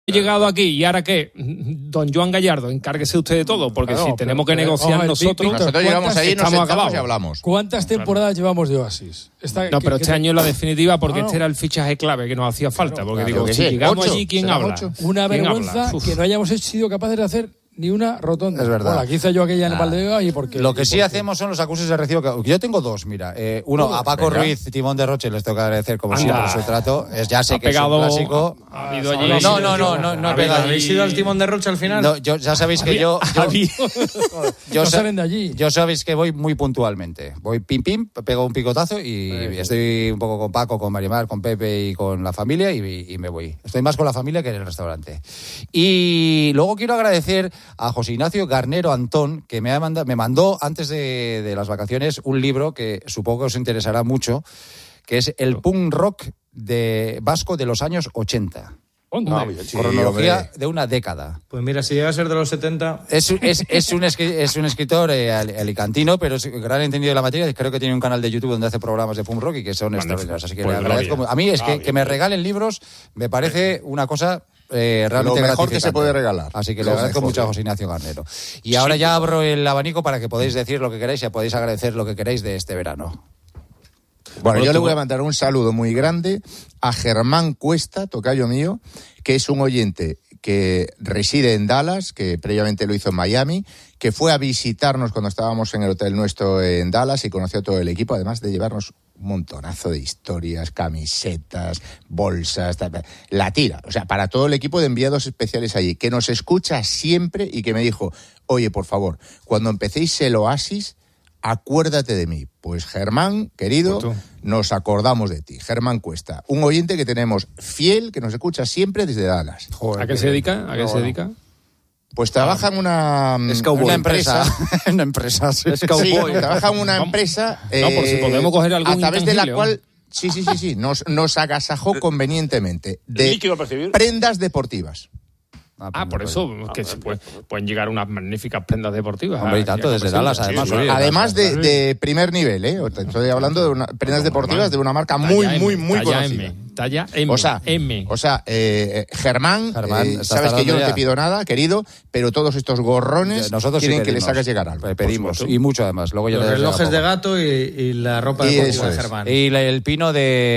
He llegado aquí y ahora que don Joan Gallardo, encárguese usted de todo, porque si tenemos que negociar nosotros llegamos allí, nos sentamos y hablamos. ¿Cuántas temporadas llevamos de Oasis? Pero este año es la definitiva, porque este era el fichaje clave que nos hacía falta, porque digo, si llegamos allí, ¿quién habla? Una vergüenza que no hayamos sido capaces de hacer ni una rotonda. Es verdad. Bueno, aquí hice yo aquella en Valdebeba y porque... Lo que sí hacemos son los acuses de recibo. Yo tengo dos, mira. Uno, a Paco Ruiz, Timón de Roche, les tengo que agradecer como siempre su trato. Ya sé que es un clásico. Ha ido allí. No he pegado. ¿Habéis ido al Timón de Roche al final? No, ya sabéis que yo salen de allí. Yo sabéis que voy muy puntualmente. Voy pim, pego un picotazo y estoy un poco con Paco, con Marimar, con Pepe y con la familia y me voy. Estoy más con la familia que en el restaurante. Y luego quiero agradecer a José Ignacio Garnero Antón, que me mandó antes de las vacaciones un libro que supongo que os interesará mucho, que es el punk rock vasco de los años 80. Cronología de una década. Pues mira, si llega a ser de los 70... Es un escritor alicantino, pero es gran entendido de la materia. Creo que tiene un canal de YouTube donde hace programas de punk rock y que son extraordinarios. Así que le agradezco. A mí es que me regalen libros me parece una cosa... realmente lo mejor que se puede regalar. Así que le agradezco mucho a José Ignacio Garnero. Y ahora ya abro el abanico para que podáis decir lo que queráis y podéis agradecer lo que queráis de este verano. Bueno, yo le voy a mandar un saludo muy grande a Germán Cuesta, tocayo mío, que es un oyente que reside en Dallas, que previamente lo hizo en Miami, que fue a visitarnos cuando estábamos en el hotel nuestro en Dallas y conoció a todo el equipo, además de llevarnos un montonazo de historias, camisetas, bolsas, la tira. O sea, para todo el equipo de enviados especiales allí, que nos escucha siempre y que me dijo, oye, por favor, cuando empecéis el Oasis, acuérdate de mí. Pues Germán, querido, nos acordamos de ti. Germán Cuesta, un oyente que tenemos fiel, que nos escucha siempre desde Dallas. ¿A qué se dedica? Pues trabaja en una empresa. Una empresa, sí. Trabaja en una empresa por si podemos coger algún a través de la intangible, cual sí, nos agasajó convenientemente de prendas deportivas. Por eso, que se pueden llegar unas magníficas prendas deportivas. Hombre, y tanto, desde Dallas, además. Sí, además de primer nivel, Estoy hablando de prendas deportivas de una marca muy conocida. Talla M. O sea, Germán, sabes que yo no te pido nada, querido, pero todos estos gorrones nosotros quieren sí que les hagas llegar algo. Pedimos, y mucho además. Luego ya los relojes de gato y la ropa deportiva de Germán. Y el pino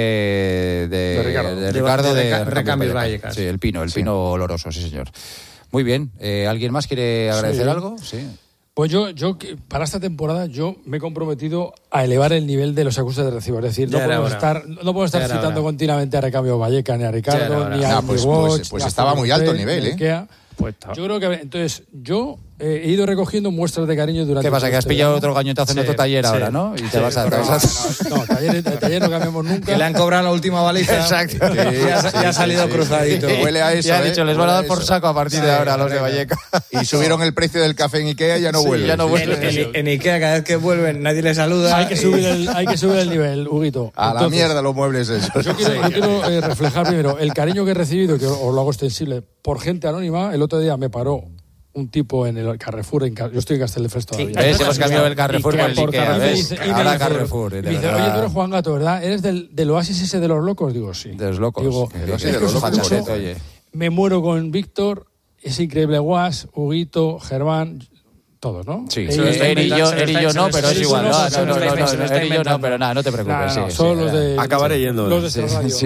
de Ricardo de Recambio Vallecas. Sí, el pino oloroso, sí señor. Muy bien. ¿Alguien más quiere agradecer algo? Sí. Pues yo para esta temporada yo me he comprometido a elevar el nivel de los acuses de recibo. Es decir, no puedo estar citando continuamente a Recambio Vallecas, ni a Ricardo, ni a Watch. Pues estaba muy alto el nivel, Yo creo que entonces yo he ido recogiendo muestras de cariño durante... ¿Qué pasa? Que has pillado otro gañotazo en otro taller ahora, ¿no? Y te vas a... No, taller no cambiamos nunca. Que le han cobrado la última baliza. Exacto. Ya ha salido cruzadito. Huele a eso, ya ha dicho, les van a dar por saco a partir de ahora a los de Vallecas. Y subieron el precio del café en Ikea y ya no vuelven. Ya no vuelven. En Ikea cada vez que vuelven nadie les saluda. Hay que subir el nivel, Huguito. A la mierda los muebles esos. Yo quiero reflejar primero el cariño que he recibido, que os lo hago extensible, por gente anónima. El otro día me paró un tipo en el Carrefour, yo estoy en Castelldefels todavía. Hemos cambiado el Carrefour por el Ikea, ¿ves? Ahora Carrefour. Y me dice, oye, tú eres Juan Gato, ¿verdad? ¿Eres del Oasis ese de los locos? Digo, sí. De los locos. Digo, de los fachaset, oye. Me muero con Víctor, es increíble, Guas, Huguito, Germán, todos, ¿no? Sí, Erillo no, pero es igual. Erillo no, pero nada, no te preocupes. Son los de... Acabaré yendo. Los de radio.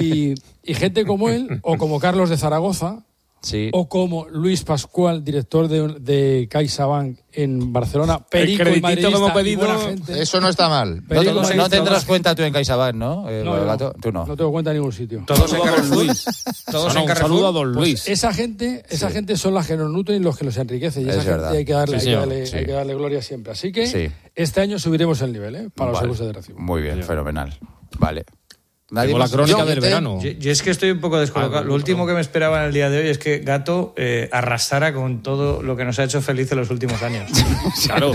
Y gente como él, o como Carlos de Zaragoza, o como Luis Pascual, director de CaixaBank en Barcelona, perico y madridista, como pedido, buena gente. Eso no está mal. No tendrás cuenta tú en CaixaBank, ¿no? Tú no. No tengo cuenta en ningún sitio. Todos en Carrefour. Un saludo a don Luis. Pues esa gente son las que nos nutren y los que nos enriquecen. Y esa gente hay que darle gloria siempre. Así que este año subiremos el nivel para los seguros de recibo. Muy bien, fenomenal. Vale. Tengo la crónica del verano. Yo es que estoy un poco descolocado. Lo último que me esperaba en el día de hoy es que Gato arrasara con todo lo que nos ha hecho felices los últimos años. Claro,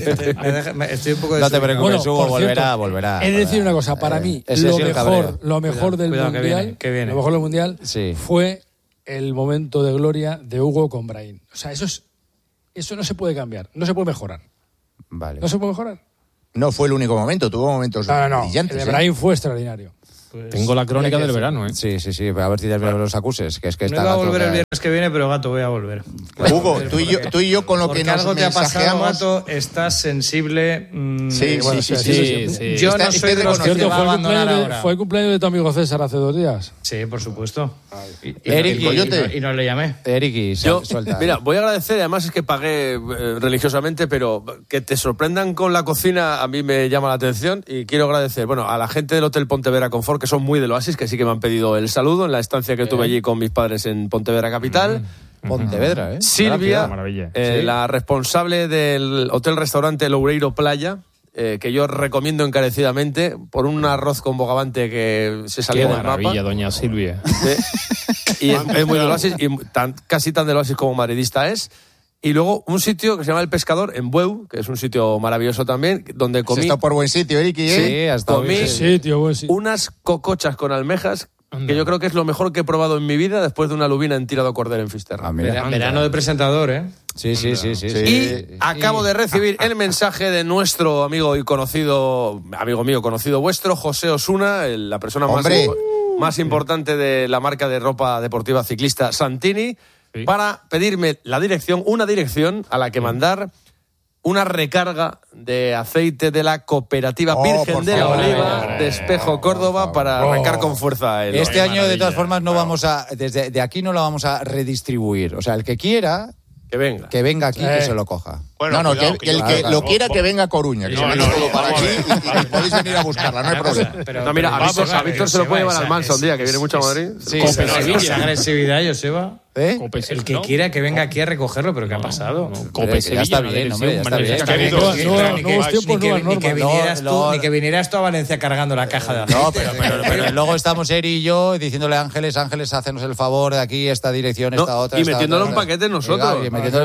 estoy un poco descolocado. No te preocupes, Hugo, volverá. He de decir una cosa, para mí, lo mejor del Mundial fue el momento de gloria de Hugo con Brahim. O sea, eso no se puede cambiar, no se puede mejorar. Vale. ¿No se puede mejorar? No fue el único momento, tuvo momentos brillantes. El de Brahim fue extraordinario. Pues tengo la crónica del verano, ¿eh? Sí, a ver si te los acuses. Que es que no iba a volver el viernes que viene, pero Gato, voy a volver. Hugo, tú y yo con lo que nos algo te ha pasado, mensajeamos... Gato, estás sensible. Sí. Yo no soy de los que va a abandonar ahora. Fue el cumpleaños de tu amigo César hace 2 días. Sí, por supuesto. Eric y no le llamé. Eric, suelta. Mira, voy a agradecer, además es que pagué religiosamente, pero que te sorprendan con la cocina a mí me llama la atención y quiero agradecer, a la gente del Hotel Pontevedra Confort, que son muy del Oasis, que sí que me han pedido el saludo en la estancia que tuve allí con mis padres en Pontevedra Capital. Pontevedra, ¿eh? Silvia, la responsable del hotel-restaurante Loureiro Playa, que yo recomiendo encarecidamente por un arroz con bogavante que se salió del mapa. Qué maravilla, doña Silvia. Y es muy del Oasis, y casi tan del Oasis como madridista es. Y luego un sitio que se llama El Pescador, en Bueu, que es un sitio maravilloso también, donde comí... Está por buen sitio, Eric, ¿eh? Sí, hasta comí buen sitio. unas cocochas con almejas, que yo creo que es lo mejor que he probado en mi vida después de una lubina en tirado cordero en Fisterra. Verano de presentador, ¿eh? Sí. Y acabo de recibir el mensaje de nuestro amigo y conocido, amigo mío, conocido vuestro, José Osuna, la persona más importante de la marca de ropa deportiva ciclista Santini, para pedirme una dirección a la que mandar una recarga de aceite de la Cooperativa Virgen de la Oliva de Espejo, Córdoba, para arrancar con fuerza. Este año, de todas formas, no vamos a... Desde aquí no lo vamos a redistribuir. O sea, el que quiera... Que venga aquí, que se lo coja. Bueno, que el que lo quiera, que venga a Coruña. Que se venga todo para aquí y podéis venir a buscarla, no hay problema. Mira, a Víctor se lo puede llevar al Manso un día, que viene mucho a Madrid. Sí, esa agresividad, Joseba. El que quiera que venga aquí a recogerlo, pero ¿qué ha pasado? Cope Sevilla, ya está bien, hombre, ya está bien. Ni que vinieras tú a Valencia cargando la caja de aceite. No, pero luego estamos Eri y yo diciéndole a Ángeles, hacenos el favor de aquí, esta dirección, esta otra. Y metiéndolo en paquetes nosotros.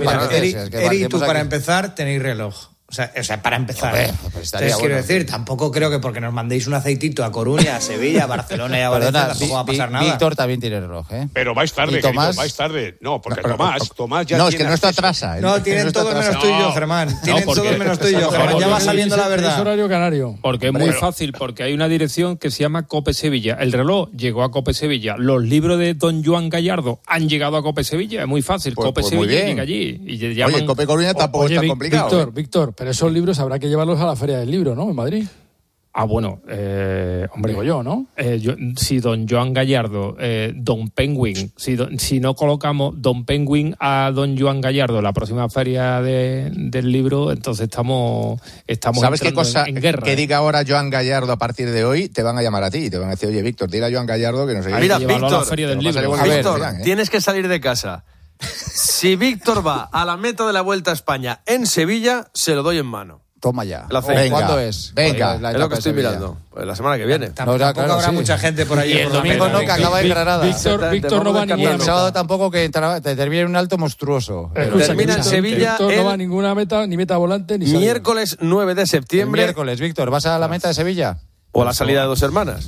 Eri, tú para empezar tenéis reloj. O sea, para empezar. Entonces, quiero decir, tampoco creo que porque nos mandéis un aceitito a Coruña, a Sevilla, a Barcelona y a Valencia, tampoco va a pasar nada. Víctor también tiene reloj, ¿eh? Pero vais tarde, Tomás, vais tarde. No, porque Tomás ya no, es que no está atrasa. No, tienen todo menos tú y yo, Germán. Tienen todo menos tú y yo, Germán. Ya va saliendo la verdad. Es horario canario. Porque es muy fácil, porque hay una dirección que se llama Cope Sevilla. El reloj llegó a Cope Sevilla. Los libros de Don Joan Gallardo han llegado a Cope Sevilla. Es muy fácil. Cope Sevilla llega allí. Oye, Cope Coruña tampoco está complicado. Víctor, pero esos libros habrá que llevarlos a la Feria del Libro, ¿no? En Madrid. Bueno, hombre, digo yo, ¿no? Si Don Joan Gallardo, Don Penguin, si no colocamos Don Penguin a Don Joan Gallardo en la próxima feria del libro, entonces estamos ¿sabes qué cosa en guerra? Que diga ahora Joan Gallardo a partir de hoy, te van a llamar a ti, te van a decir, oye, Víctor, dile a Joan Gallardo que no sé qué. Mira, Víctor, a la feria del libro. Víctor, tienes que salir de casa. Si Víctor va a la meta de la Vuelta a España en Sevilla, se lo doy en mano. Toma ya. ¿Cuándo es? Venga. Es lo que estoy mirando. Pues la semana que viene. Tampoco habrá mucha gente por ahí. Y el domingo no, que acaba de Granada. Víctor no va a ninguna meta. El sábado tampoco, que te termina en un alto monstruoso. Termina en Sevilla. Víctor no va a ninguna meta, ni meta volante, ni salida. Miércoles 9 de septiembre. Miércoles, Víctor, ¿vas a la meta de Sevilla? O a la salida de Dos Hermanas.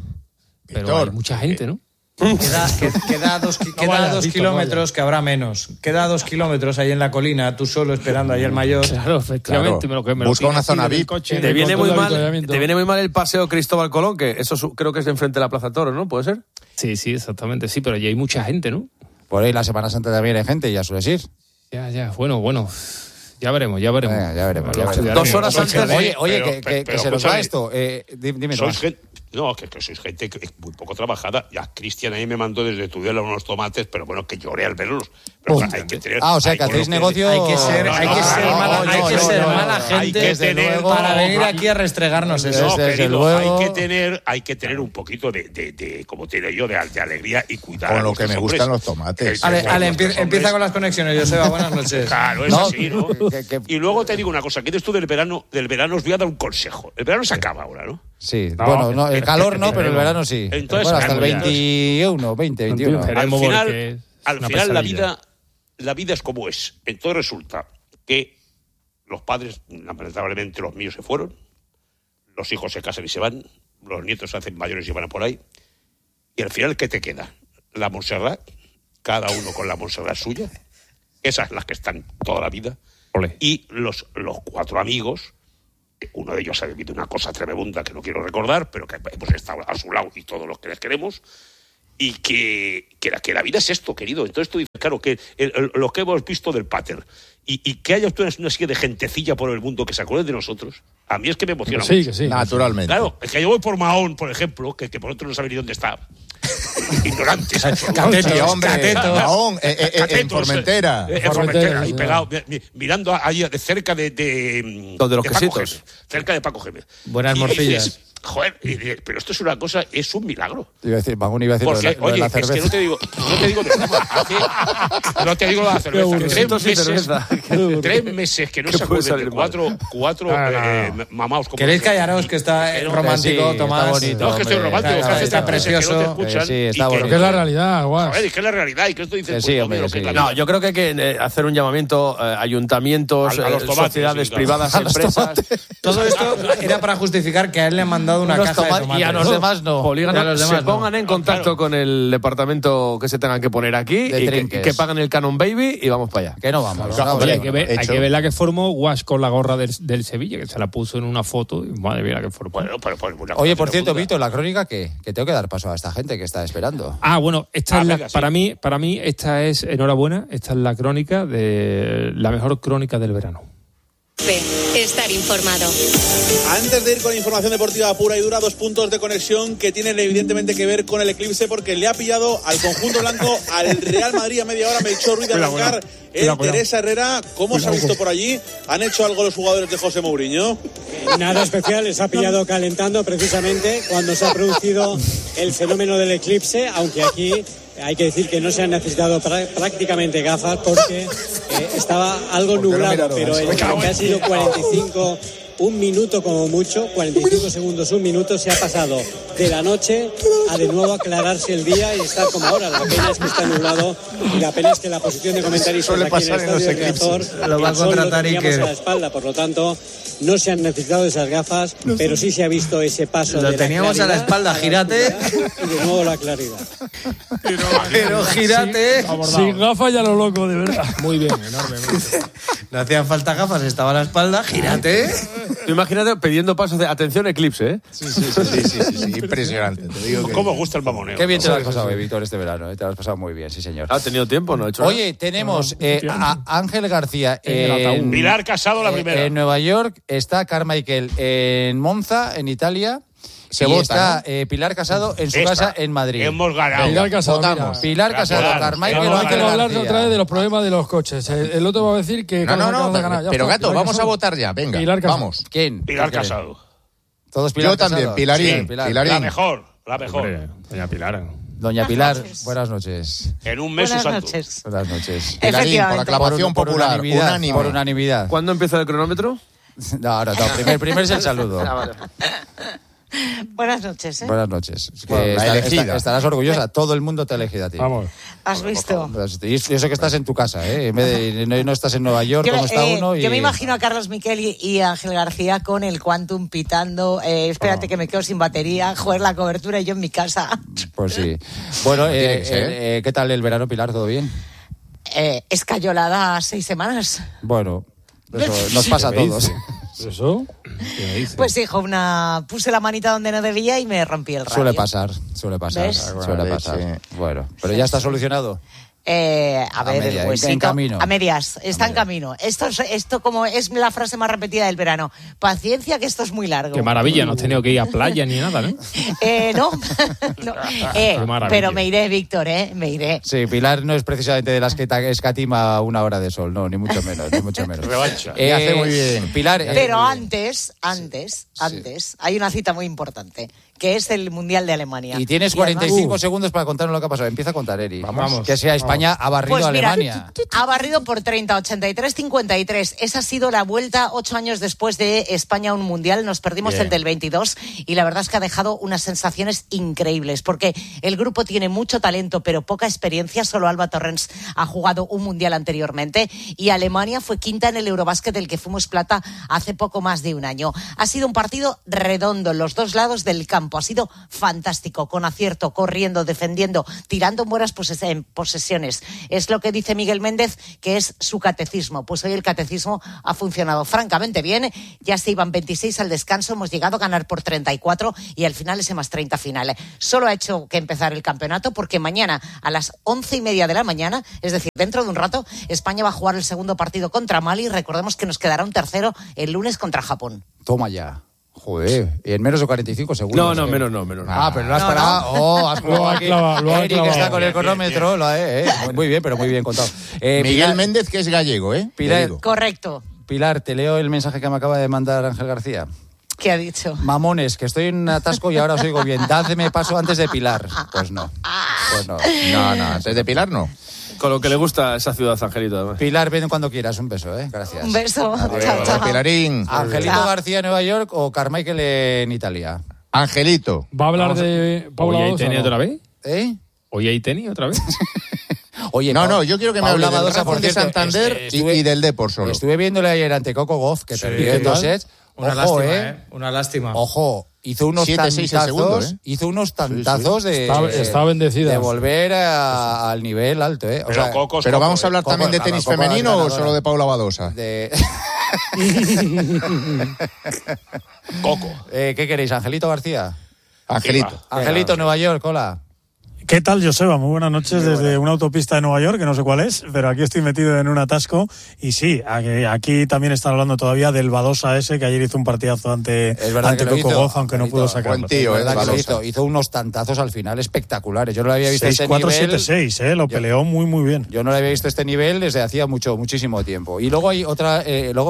Pero hay mucha gente, ¿no? Queda 2 kilómetros, que habrá menos. Queda 2 kilómetros ahí en la colina, tú solo esperando ahí el mayor. Claro, efectivamente. Busca una zona VIP. Te viene muy mal el paseo Cristóbal Colón, que eso creo que es de enfrente de la Plaza Toro, ¿no? ¿Puede ser? Sí, exactamente. Sí, pero ya hay mucha gente, ¿no? Por ahí la Semana Santa también hay gente, ya sueles ir. Ya. Bueno. Ya veremos. Ya veremos. 2 horas antes. Oye, que se nos va esto. Dime. No, que sois gente muy poco trabajada. Ya Cristian ahí me mandó desde Tudela unos tomates, pero bueno, que lloré al verlos. Pero hay que tener, o sea, que hacéis negocio... Hay que ser mala gente para venir aquí a restregarnos eso. No, querido, hay que tener un poquito de como te yo, de alegría y cuidar. Con lo que me gustan los tomates. Ale, empieza con las conexiones, Joseba, buenas noches. Claro, es así, ¿no? Y luego te digo una cosa, que esto del verano os voy a dar un consejo. El verano se acaba ahora, ¿no? Sí, el calor no, pero el verano sí. Entonces, hasta el 21. Al final la vida es como es. Entonces resulta que los padres, lamentablemente los míos se fueron, los hijos se casan y se van, los nietos se hacen mayores y van a por ahí, y al final, ¿qué te queda? La Montserrat, cada uno con la Montserrat suya, esas las que están toda la vida, y los 4 amigos Uno de ellos ha vivido una cosa tremenda que no quiero recordar, pero que hemos estado a su lado y todos los que les queremos. Y que la vida es esto, querido. Entonces tú dices, claro, que lo que hemos visto del Pater y que haya una serie de gentecilla por el mundo que se acuerde de nosotros, a mí es que me emociona mucho. Que sí. Naturalmente. Claro, es que yo voy por Mahón, por ejemplo, que por otro no sabe ni dónde está. Ignorantes. Mahón, en Formentera. En Formentera, ahí pegado, mirando ahí cerca de los quesitos. Cerca de Paco Gémez. Buenas morcillas. Joder, pero esto es una cosa, es un milagro. Iba a decir porque, lo de la cerveza. Es que no te digo de fuma. No te digo de la cerveza. 3 meses que no se acuerden de cuatro mamaos. ¿Queréis callaros que está romántico, Tomás? Está bonito. No es que estoy romántico, está precioso. Que no te escuchan. Sí, está bonito. Que es la realidad, guau. Joder, es que es la realidad. Y que esto dice, No, yo creo que hay que hacer un llamamiento ayuntamientos, a los sociedades privadas, empresas. Todo esto era para justificar que a él le han mandado una caja de tomates. Y a los demás no. Se pongan en contacto con el departamento que se tengan que poner aquí y que paguen el Canon Baby y vamos para allá. Que no vamos. Hay que ver la que formó Guas con la gorra del Sevilla, que se la puso en una foto y madre mía la que formó. Bueno, oye, por cierto, Víctor, la crónica que tengo que dar paso a esta gente que está esperando. Bueno, esta es para mí esta es, enhorabuena, esta es la crónica de la mejor crónica del verano. Estar informado. Antes de ir con información deportiva pura y dura, 2 puntos de conexión que tienen evidentemente que ver con el eclipse, porque le ha pillado al conjunto blanco al Real Madrid a media hora. Melchor Ruiz de Alencar, Teresa Herrera. ¿Cómo se ha visto por allí? ¿Han hecho algo los jugadores de José Mourinho? Nada especial, les ha pillado calentando precisamente cuando se ha producido el fenómeno del eclipse, aunque aquí hay que decir que no se han necesitado prácticamente gafas porque estaba algo nublado, pero el que ha sido 45, un minuto como mucho, 45 segundos, un minuto, se ha pasado de la noche a de nuevo aclararse el día y estar como ahora. La pena es que está nublado y la pena es que la posición de comentaristas aquí en el estadio de Riazor, lo va a contratar a la espalda, por lo tanto no se han necesitado esas gafas, pero sí se ha visto ese paso. Lo teníamos a la espalda, gírate. Y de nuevo la claridad. Pero gírate. Sin gafas ya lo loco, de verdad. Muy bien, enormemente. No hacían falta gafas, estaba a la espalda, gírate. Tú imagínate pidiendo pasos de atención eclipse, ¿eh? Sí, impresionante. Te digo que... ¿Cómo gusta el mamoneo? Qué bien te lo has pasado, Víctor, este verano. Te lo has pasado muy bien, sí, señor. ¿Ha tenido tiempo? ¿No ha hecho Oye, tenemos a Ángel García Pilar Casado, la primera. En Nueva York, está Carmichael en Monza, en Italia. Está Pilar Casado en su casa en Madrid. Hemos ganado. Pilar Casado, Pilar Casado, Carmichael. No hay que hablar otra vez de los problemas de los coches. El otro va a decir que... No, pero Gato, vamos a votar ya. Venga, vamos. ¿Quién? Pilar Casado. Todos Pilar Casado. Yo también, Pilarín. La mejor. Doña Pilar. Doña Pilar, buenas noches. En un mes Buenas santo. noches. Buenas noches. Pilarín, por aclamación popular, unánime. Por unanimidad. ¿Cuándo empieza el cronómetro? No, primer es el saludo. Buenas noches, ¿eh? Buenas noches. Estarás orgullosa. Todo el mundo te ha elegido a ti. Vamos. ¿Has visto? Y eso que estás en tu casa, ¿eh? En vez de no estás en Nueva York, como está uno. Yo me imagino a Carlos Miquel y Ángel García con el Quantum pitando. Espérate que me quedo sin batería. Joder, la cobertura y yo en mi casa. Pues sí. Bueno, ¿qué tal el verano, Pilar? ¿Todo bien? Escayolada 6 semanas. Bueno, eso nos pasa a todos. ¿Eso? Pues hijo, puse la manita donde no debía y me rompí el radio. Suele pasar. ¿Ves? Suele pasar. Bueno, pero ya está solucionado. En camino. A medias, está en camino. Esto como es la frase más repetida del verano. Paciencia, que esto es muy largo. Qué maravilla, no has tenido que ir a playa ni nada, ¿no? No. Pero me iré, Víctor, me iré. Sí, Pilar no es precisamente de las que escatima 1 hora de sol, no, ni mucho menos. Revancha. Hace muy bien. Pilar. Pero antes, hay una cita muy importante, que es el Mundial de Alemania. Y tienes 45 segundos para contarnos lo que ha pasado. Empieza a contar, Eri. Vamos. Que sea España ha barrido a Alemania. Ha barrido por 30, 83, 53. Esa ha sido la vuelta 8 años después de España a un Mundial. Nos perdimos el del 22 y la verdad es que ha dejado unas sensaciones increíbles porque el grupo tiene mucho talento pero poca experiencia. Solo Alba Torrens ha jugado un Mundial anteriormente y Alemania fue quinta en el Eurobásquet del que fuimos plata hace poco más de un año. Ha sido un partido redondo en los dos lados del campo. campo. Ha sido fantástico, con acierto, corriendo, defendiendo, tirando en buenas posesiones. Es lo que dice Miguel Méndez, que es su catecismo. Pues hoy el catecismo ha funcionado francamente bien. Ya se iban 26 al descanso, hemos llegado a ganar por 34 y al final ese más 30 final. Solo ha hecho que empezar el campeonato porque mañana a las 11:30 de la mañana, es decir, dentro de un rato, España va a jugar el segundo partido contra Mali. Recordemos que nos quedará un tercero el lunes contra Japón. Toma ya. Joder, y en menos de 45 segundos. No, menos no. Pero lo has parado. Has jugado aquí. Eric está con el cronómetro. Muy bien, pero muy bien contado. Miguel Méndez, que es gallego, ¿eh? Pilar, correcto. Pilar, te leo el mensaje que me acaba de mandar Ángel García. ¿Qué ha dicho? Mamones, que estoy en un atasco y ahora os oigo bien. Dadme paso antes de Pilar. Pues no. No, antes de Pilar no. Con lo que le gusta a esa ciudad, Angelito. Además. Pilar, ven cuando quieras. Un beso, Gracias. Un beso. Chao. Pilarín. ¿Angelito García en Nueva York o Carmichael en Italia? Angelito. ¿Va a hablar de Paula ¿Hoy hay Badosa, tenis no? otra vez? ¿Hoy hay tenis otra vez? Oye, no, yo quiero que me hable del Racing de Santander y del Depor solo. Estuve viéndole ayer ante Coco Gauff, que perdió en 2 sets. Una lástima. Ojo, hizo unos 7-6 segundos, hizo unos tantazos de... Está bendecida. De volver al nivel alto, Pero vamos a hablar también de tenis femenino o solo de Paula Badosa. Coco. ¿Qué queréis, Angelito García? Angelito, Nueva York, hola. ¿Qué tal, Joseba? Muy buenas noches desde una autopista de Nueva York, que no sé cuál es, pero aquí estoy metido en un atasco. Y sí, aquí también están hablando todavía del Badosa ese, que ayer hizo un partidazo ante Coco Gauff, aunque no pudo sacarlo. Buen tío, hizo unos tantazos al final espectaculares. Yo no lo había visto 6-4-7-6, lo peleó muy bien. Yo no lo había visto este nivel desde hacía muchísimo tiempo. Y luego hay otra,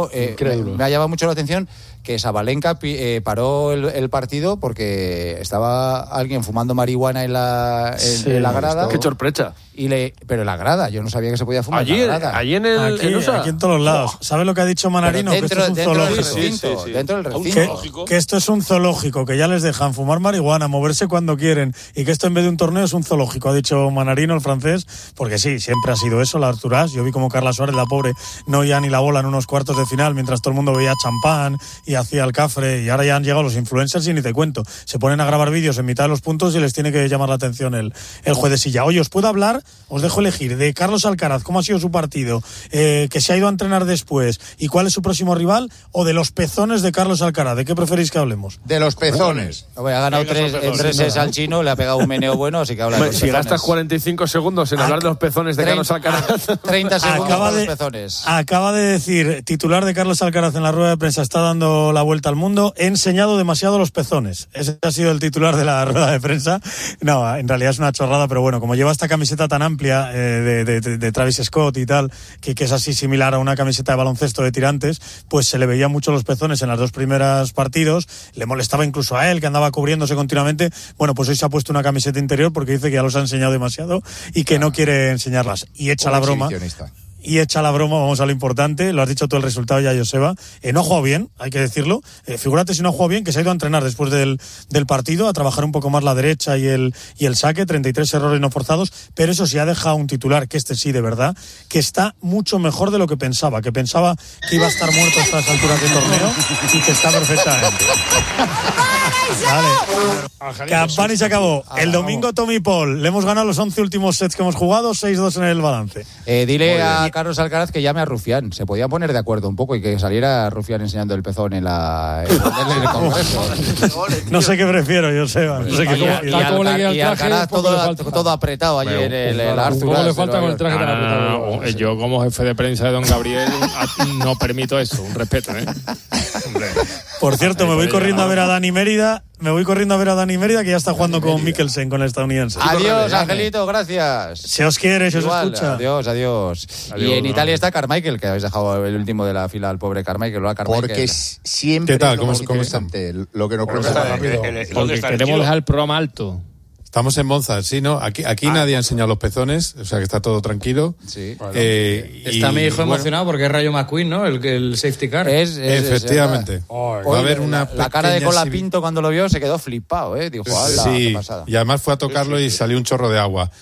me ha llamado mucho la atención que Sabalenka paró el partido porque estaba alguien fumando marihuana en la grada. Qué sorpresa. Pero en la grada, yo no sabía que se podía fumar en la grada. Aquí en todos los lados. ¿Sabes lo que ha dicho Manarino? Que esto es un zoológico. Dentro del recinto. Que esto es un zoológico, que ya les dejan fumar marihuana, moverse cuando quieren, y que esto en vez de un torneo es un zoológico, ha dicho Manarino, el francés, porque sí, siempre ha sido eso, la Arturás. Yo vi como Carla Suárez, la pobre, no oía ni la bola en unos cuartos de final, mientras todo el mundo veía champán y hacía el cafre, y ahora ya han llegado los influencers y ni te cuento. Se ponen a grabar vídeos en mitad de los puntos y les tiene que llamar la atención el juez de silla. Oye, os puedo hablar, os dejo elegir, de Carlos Alcaraz, cómo ha sido su partido, que se ha ido a entrenar después y cuál es su próximo rival, o de los pezones de Carlos Alcaraz. ¿De qué preferís que hablemos? De los pezones. Ha ganado 3 al chino, le ha pegado un meneo bueno, así que habla de los si pezones. gastas 45 segundos en hablar de los pezones de Carlos Alcaraz. 30 segundos con los pezones. Acaba de decir, titular de Carlos Alcaraz en la rueda de prensa, está dando la vuelta al mundo, he enseñado demasiado los pezones. Ese ha sido el titular de la rueda de prensa. No, en realidad es una chorrada, pero bueno, como lleva esta camiseta tan amplia de Travis Scott y tal, que es así similar a una camiseta de baloncesto de tirantes, pues se le veían mucho los pezones en las 2 primeras partidos, le molestaba incluso a él, que andaba cubriéndose continuamente. Bueno, pues hoy se ha puesto una camiseta interior porque dice que ya los ha enseñado demasiado y que no quiere enseñarlas. Y echa la broma. Vamos a lo importante, lo has dicho tú el resultado ya, Joseba. No ha jugado bien, hay que decirlo. Figúrate si no ha jugado bien, que se ha ido a entrenar después del partido, a trabajar un poco más la derecha y el saque, 33 errores no forzados, pero eso sí ha dejado un titular, que sí, de verdad, que está mucho mejor de lo que pensaba que iba a estar muerto a estas alturas del torneo y que está perfectamente. Vale. Campani se acabó. El domingo Tommy Paul, le hemos ganado los 11 últimos sets que hemos jugado, 6-2 en el balance. Dile a Carlos Alcaraz que llame a Rufián. Se podían poner de acuerdo un poco y que saliera Rufián enseñando el pezón en el Congreso. No sé qué prefiero, Joseba. No sé y Alcaraz todo apretado allí en el Arthur. ¿Cómo le falta con el traje tan apretado? Yo, como jefe de prensa de don Gabriel, no permito eso. Un respeto, Por cierto, me voy corriendo a ver a Dani Mérida. Que ya está jugando con Mikkelsen, con el estadounidense. Adiós, Angelito, gracias. Se os quiere, se os escucha. Adiós. Y en Italia está Carmichael, que habéis dejado el último de la fila al pobre Carmichael. Porque siempre. ¿Qué tal? ¿Cómo están? Lo que nos preocupa rápido. Porque queremos dejar el programa alto. Estamos en Monza, sí, ¿no? Aquí nadie ha enseñado los pezones, o sea que está todo tranquilo. Sí. Está mi hijo emocionado porque es Rayo McQueen, ¿no? El safety car. Efectivamente. Va a haber la cara de Colapinto cuando lo vio se quedó flipado, Dijo, sí, y además fue a tocarlo y salió un chorro de agua. Va a rodar simbólicamente en los minutos previos a la carrera, pero bueno,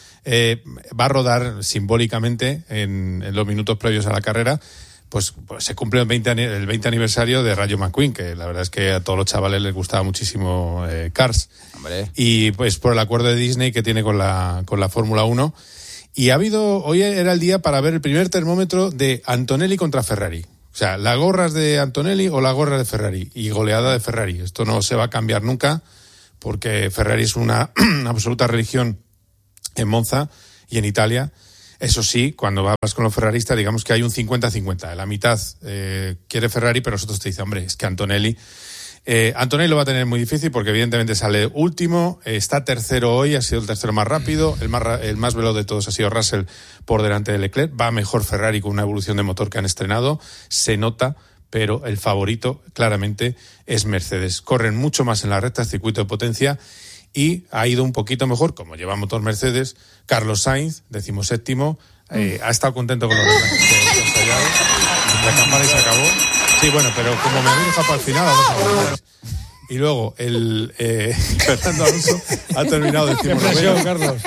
pues se cumple el 20 aniversario de Rayo McQueen, que la verdad es que a todos los chavales les gustaba muchísimo Cars. Hombre. Y pues por el acuerdo de Disney que tiene con la Fórmula 1. Y hoy era el día para ver el primer termómetro de Antonelli contra Ferrari. O sea, ¿las gorras de Antonelli o las gorras de Ferrari? Y goleada de Ferrari. Esto no se va a cambiar nunca, porque Ferrari es una absoluta religión en Monza y en Italia. Eso sí, cuando vas con los ferraristas, digamos que hay un 50-50. La mitad quiere Ferrari, pero nosotros te dicen, hombre, es que Antonelli lo va a tener muy difícil porque evidentemente sale último, está tercero hoy, ha sido el tercero más rápido, el más veloz de todos ha sido Russell por delante de Leclerc, va mejor Ferrari con una evolución de motor que han estrenado, se nota, pero el favorito claramente es Mercedes. Corren mucho más en la recta, circuito de potencia, y ha ido un poquito mejor, como lleva motor Mercedes. Carlos Sainz, 17º, ha estado contento con los relances que ha ensayado, la campana y se acabó. Sí, bueno, pero como me habéis dejado para el final, vamos a ver. Y luego Fernando Alonso ha terminado decimonoveno. Carlos.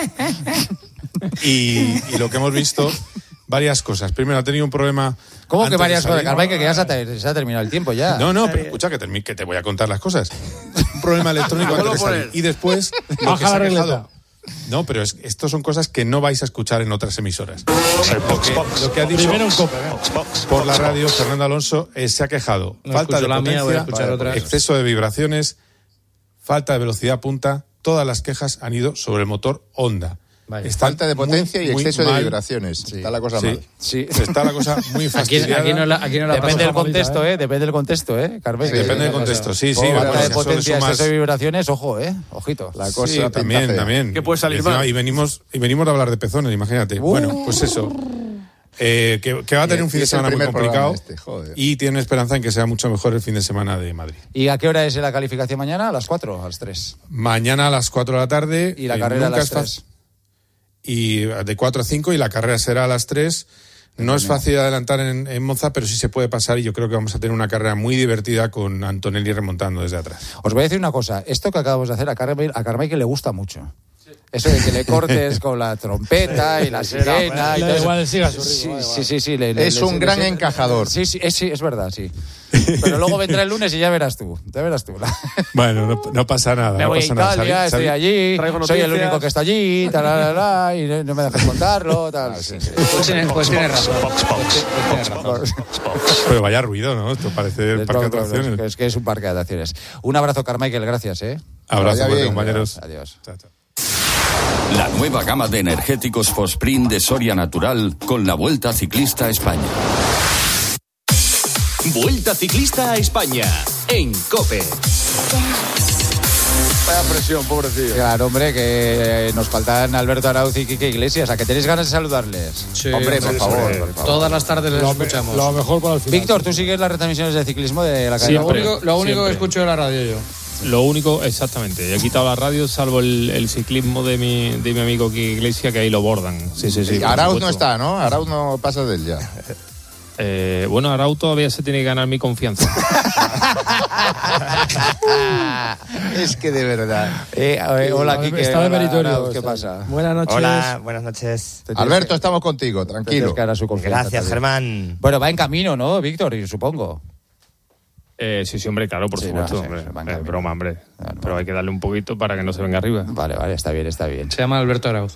Y lo que hemos visto, varias cosas. Primero, ha tenido un problema. ¿Cómo que varias cosas, Carvajal? Que ya se ha terminado el tiempo ya. No, pero escucha que te voy a contar las cosas. Un problema electrónico antes de salir. Y después, lo que se ha quejado. No, pero estos son cosas que no vais a escuchar en otras emisoras. Lo que ha dicho por la radio Fernando Alonso se ha quejado. Falta de potencia, exceso de vibraciones, falta de velocidad punta. Todas las quejas han ido sobre el motor Honda. Falta de potencia y exceso de vibraciones. Sí. Está la cosa mal. Sí, está la cosa muy fastidiada. Aquí no depende del contexto, Depende del contexto, Carmen. Sí, depende del contexto, sí. Falta de potencia, exceso de vibraciones, ojo, ojito. La cosa también. ¿Qué puede salir mal? Y venimos a hablar de pezones, imagínate. Bueno, pues eso. Que va a tener un fin de semana muy complicado y tiene esperanza en que sea mucho mejor el fin de semana de Madrid. ¿Y a qué hora es la calificación mañana? ¿A las 4 o a las 3? Mañana a las 4 de la tarde. ¿Y la carrera a las 3? Y de 4 a 5 y la carrera será a las 3. No es fácil adelantar en Monza, pero sí se puede pasar y yo creo que vamos a tener una carrera muy divertida con Antonelli remontando desde atrás. Os voy a decir una cosa, esto que acabamos de hacer a Carmichael le gusta mucho. Eso de que le cortes con la trompeta y la sirena y todo eso. Igual siga su ritmo. Sí. Es un gran encajador. Sí, es verdad, sí. Pero luego vendrá el lunes y ya verás tú. Bueno, no pasa nada. Me voy a Italia, estoy allí, soy el único que está allí, y no me dejas contarlo. Pues tienes razón. Pero vaya ruido, ¿no? Esto parece el parque de atracciones. Es que es un parque de atracciones. Un abrazo, Carmichael, gracias. Abrazo, compañeros. Adiós. Chao. La nueva gama de energéticos Fosprint de Soria Natural con la Vuelta Ciclista a España. Vuelta Ciclista a España en COPE. Vaya presión, pobrecillo. Claro, hombre, que nos faltan Alberto Arauz y Quique Iglesias. ¿A que tenéis ganas de saludarles? Sí, hombre, por favor. Todas las tardes les escuchamos. Lo mejor para el final. Víctor, ¿tú sigues las retransmisiones de ciclismo de la cadena? Lo único que escucho es la radio yo. Lo único, exactamente. He quitado la radio, salvo el ciclismo de mi amigo Quique Iglesias, que ahí lo bordan. Sí. Arauz no está, ¿no? Arauz no pasa de él ya. Bueno, Arauz todavía se tiene que ganar mi confianza. Es que de verdad. Hola, Quique. Está de meritorio. ¿Qué pasa? Buenas noches. Hola, buenas noches. Alberto, estamos contigo, tranquilo. Gracias, Germán. Bueno, va en camino, ¿no, Víctor? Supongo. Sí, hombre, claro, por supuesto. Es broma, hombre. Pero hay que darle un poquito para que no se venga arriba. Vale, está bien. Se llama Alberto Arauz.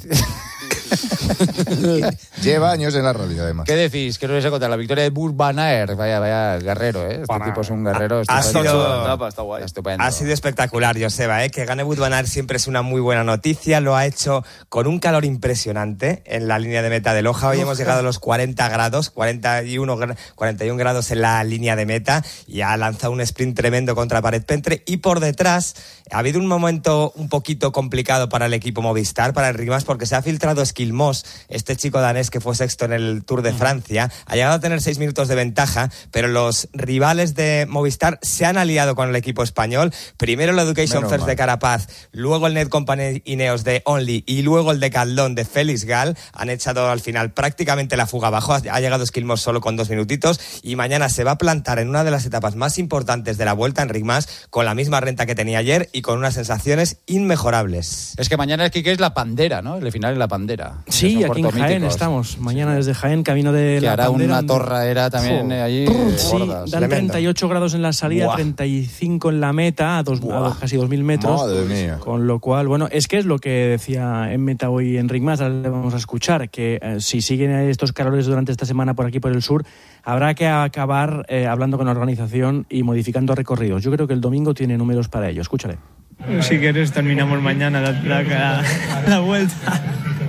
Lleva años en la radio, además. ¿Qué decís? ¿Qué nos vais a contar? La victoria de Burt Van Aert. Vaya guerrero, ¿eh? Este tipo es un guerrero. Ha sido espectacular, Joseba, ¿eh? Que gane Burt Van Aert siempre es una muy buena noticia. Lo ha hecho con un calor impresionante en la línea de meta de Loja. Hoy hemos llegado a los 40 grados, 41 grados en la línea de meta, y ha lanzado un sprint tremendo contra Paret Pentre. Y por detrás ha habido un momento un poquito complicado para el equipo Movistar, para el Rimas, porque se ha filtrado Skilmos, este chico danés que fue sexto en el Tour de Francia. Ha llegado a tener 6 minutos de ventaja, pero los rivales de Movistar se han aliado con el equipo español. Primero el Education First de Carapaz, luego el Netcompany Ineos de Only y luego el Decathlon de Félix Gal. Han echado al final prácticamente la fuga abajo. Ha llegado Skilmos solo con 2 minutitos y mañana se va a plantar en una de las etapas más importantes de la Vuelta, Enric Mas, con la misma renta que tenía ayer y con unas sensaciones inmejorables. Es que mañana es la Pandera, ¿no? El final es la Pandera. Málaga. Sí, aquí en Jaén estamos. Mañana desde Jaén, camino de que la hará Bandera. Una torraera también allí. Sí, dan 38 grados en la salida, 35 en la meta, a casi 2.000 metros. Madre mía. Con lo cual, bueno, es que es lo que decía en meta hoy Enric Mas, ahora le vamos a escuchar, que si siguen estos calores durante esta semana por aquí, por el sur, habrá que acabar hablando con la organización y modificando recorridos. Yo creo que el domingo tiene números para ello. Escúchale. Si quieres terminamos mañana la vuelta.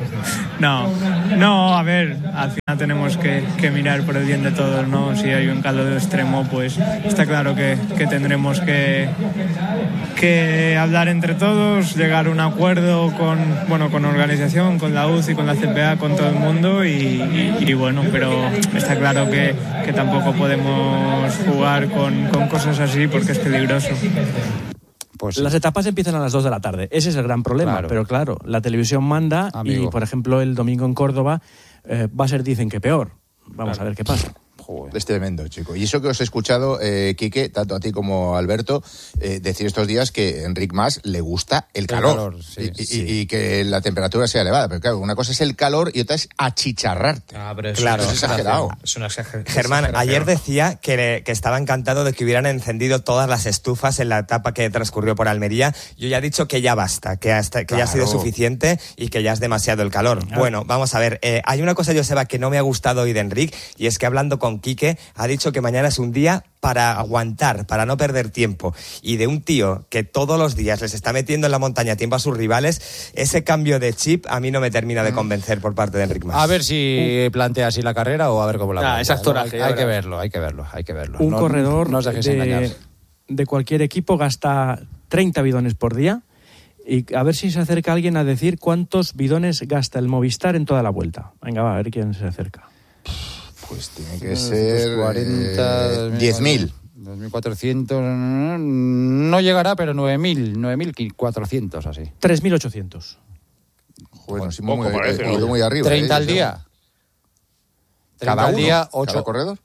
No, a ver, al final tenemos que mirar por el bien de todos, ¿no? Si hay un calor extremo, pues está claro que tendremos que hablar entre todos, llegar a un acuerdo con organización, con la UCI, con la CPA, con todo el mundo y bueno, pero está claro que tampoco podemos jugar con cosas así porque es peligroso. Pues las etapas empiezan a las 2 de la tarde. Ese es el gran problema. Claro. Pero claro, la televisión manda. Amigo. Y, por ejemplo, el domingo en Córdoba va a ser, dicen que peor. Vamos a ver qué pasa. Joder. Es tremendo, chico. Y eso que os he escuchado, Quique, tanto a ti como a Alberto, decir estos días que a Enric Mas le gusta el calor. Sí, y que la temperatura sea elevada. Pero claro, una cosa es el calor y otra es achicharrarte. Pero claro, es exagerado. Es una exageración. Germán, ayer decía que estaba encantado de que hubieran encendido todas las estufas en la etapa que transcurrió por Almería. Yo ya he dicho que ya basta, que ya ha sido suficiente y que ya es demasiado el calor. Claro. Bueno, vamos a ver. Hay una cosa, Joseba, que no me ha gustado hoy de Enric, y es que hablando con Quique, ha dicho que mañana es un día para aguantar, para no perder tiempo. Y de un tío que todos los días les está metiendo en la montaña tiempo a sus rivales, ese cambio de chip a mí no me termina de convencer por parte de Enric Mas. A ver si plantea así la carrera o a ver cómo la plantea. Exacto, hay que verlo. Un corredor de cualquier equipo gasta 30 bidones por día. Y a ver si se acerca alguien a decir cuántos bidones gasta el Movistar en toda la vuelta. Venga, va, a ver quién se acerca. Pues tiene que ser 10.000. 2.400, no llegará, pero 9.400 así. 3.800. Bueno, sí, muy arriba. 30 al día. 30 al día, 8. ¿Cada corredor?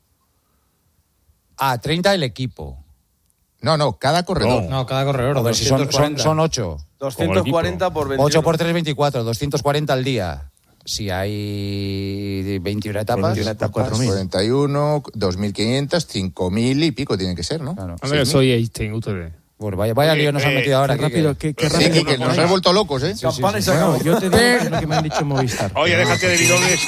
30 el equipo. No, cada corredor. No, cada corredor. A ver, si son 8. 240 por 21. 8 por 3, 24. 240 al día. Si hay 21 etapas, 41, 2.500, 5.000 y pico tiene que ser, ¿no? Claro. A ver, soy Einstein, ustedes. Bueno, vaya lío nos han metido ahora. Qué rápido. Que nos has vuelto locos, ¿eh? Sí. Bueno, yo te digo lo que me han dicho en Movistar. Oye, déjate de bidones.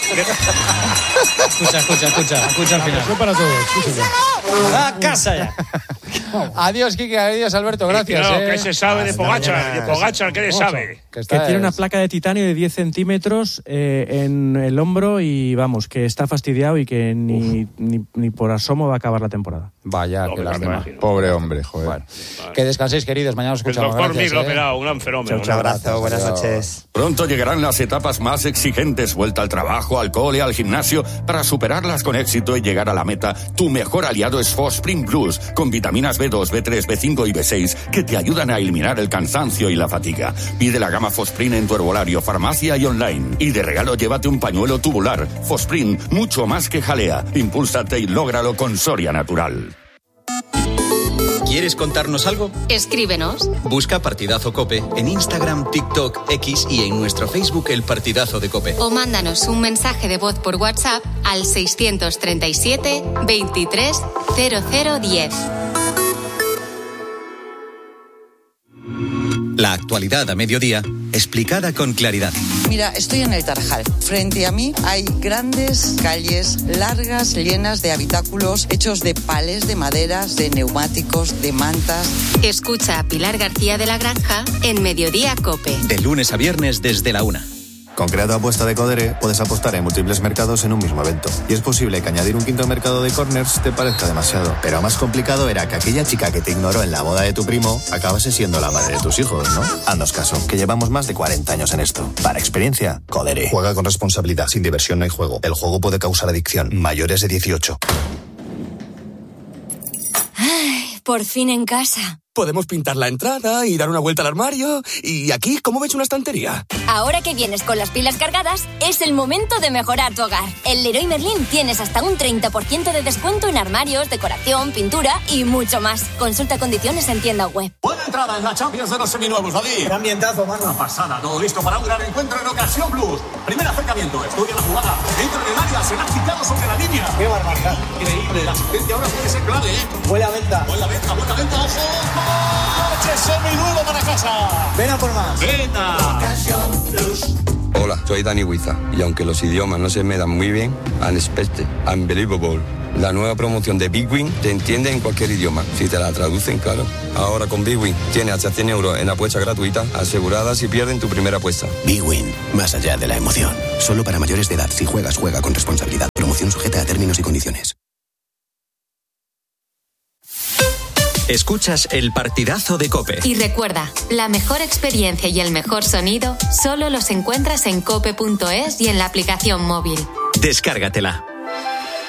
Escucha al final. Eso para todos. ¡A casa ya! Adiós, Quique, adiós, Alberto, gracias. ¿Qué se sabe de Pogačar? De Pogačar, ¿qué le sabe? Que tiene una placa de titanio de 10 centímetros en el hombro y vamos, que está fastidiado y que ni por asomo va a acabar la temporada. Vaya, que lástima. Pobre hombre, joder. Bueno, que descanséis, queridos, mañana os escuchamos. El doctor Mir lo ha operado, un gran fenómeno. Un abrazo, buenas noches. Pronto llegarán las etapas más exigentes, vuelta al trabajo, al cole, al gimnasio. Para superarlas con éxito y llegar a la meta, tu mejor aliado es Fosprin Plus, con vitaminas B2, B3, B5 y B6 que te ayudan a eliminar el cansancio y la fatiga. Pide la gama Fosprin en tu herbolario, farmacia y online. Y de regalo llévate un pañuelo tubular. Fosprin, mucho más que jalea. Impúlsate y lógralo con Soria Natural. ¿Quieres contarnos algo? Escríbenos. Busca Partidazo COPE en Instagram, TikTok, X y en nuestro Facebook El Partidazo de COPE. O mándanos un mensaje de voz por WhatsApp al 637 23 0010. La actualidad a mediodía, explicada con claridad. Mira, estoy en el Tarajal. Frente a mí hay grandes calles largas, llenas de habitáculos hechos de palés, de maderas, de neumáticos, de mantas. Escucha a Pilar García de la Granja en Mediodía COPE. De lunes a viernes desde la 1. Con Creato Apuesta de Codere puedes apostar en múltiples mercados en un mismo evento. Y es posible que añadir un quinto mercado de corners te parezca demasiado. Pero más complicado era que aquella chica que te ignoró en la boda de tu primo acabase siendo la madre de tus hijos, ¿no? Haznos caso, que llevamos más de 40 años en esto. Para experiencia, Codere. Juega con responsabilidad. Sin diversión no hay juego. El juego puede causar adicción. Mayores de 18. Por fin en casa. Podemos pintar la entrada y dar una vuelta al armario. ¿Y aquí cómo ves una estantería? Ahora que vienes con las pilas cargadas, es el momento de mejorar tu hogar. En Leroy Merlin tienes hasta un 30% de descuento en armarios, decoración, pintura y mucho más. Consulta condiciones en tienda web. Buena entrada en la Champions de los seminuevos, David. Qué ambientazo, mano. Una pasada, todo listo para un gran encuentro en Ocasión Plus. Primer acercamiento, estudia la jugada. Entra en el área, se la ha quitado sobre la línea. Qué barbaridad. Increíble, la asistencia ahora puede ser clave, ¿eh? Buena venta. Buena venta, ojo. ¡Coche seminuevo para casa! Ven a por más. ¡Venta! Ocasión Plus. Hola, soy Dani Huiza y aunque los idiomas no se me dan muy bien, unexpected, unbelievable. La nueva promoción de Big Win te entiende en cualquier idioma, si te la traducen, claro. Ahora con Big Win tienes hasta 100 euros en apuesta gratuita, asegurada si pierden tu primera apuesta. Big Win, más allá de la emoción. Solo para mayores de edad. Si juegas, juega con responsabilidad. Promoción sujeta a términos y condiciones. Escuchas el partidazo de COPE. Y recuerda, la mejor experiencia y el mejor sonido solo los encuentras en cope.es y en la aplicación móvil. Descárgatela.